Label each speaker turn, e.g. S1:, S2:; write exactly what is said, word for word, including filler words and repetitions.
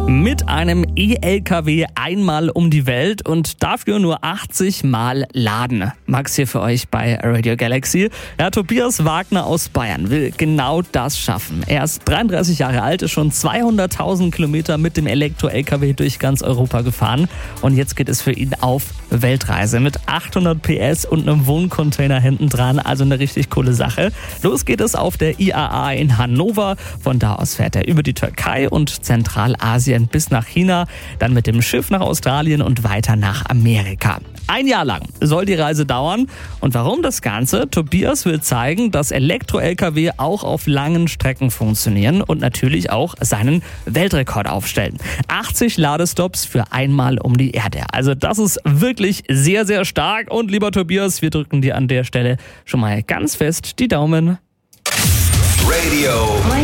S1: Mit einem E-L K W einmal um die Welt und dafür nur achtzig Mal laden. Max hier für euch bei Radio Galaxy. Ja, Tobias Wagner aus Bayern will genau das schaffen. Er ist dreiunddreißig Jahre alt, ist schon zweihunderttausend Kilometer mit dem Elektro-L K W durch ganz Europa gefahren. Und jetzt geht es für ihn auf Weltreise mit achthundert P S und einem Wohncontainer hinten dran. Also eine richtig coole Sache. Los geht es auf der I A A in Hannover. Von da aus fährt er über die Türkei und Zentralasien bis nach China, dann mit dem Schiff nach Australien und weiter nach Amerika. Ein Jahr lang soll die Reise dauern. Und warum das Ganze? Tobias will zeigen, dass Elektro-L K W auch auf langen Strecken funktionieren und natürlich auch seinen Weltrekord aufstellen. achtzig Ladestops für einmal um die Erde. Also das ist wirklich sehr, sehr stark. Und lieber Tobias, wir drücken dir an der Stelle schon mal ganz fest die Daumen.
S2: Radio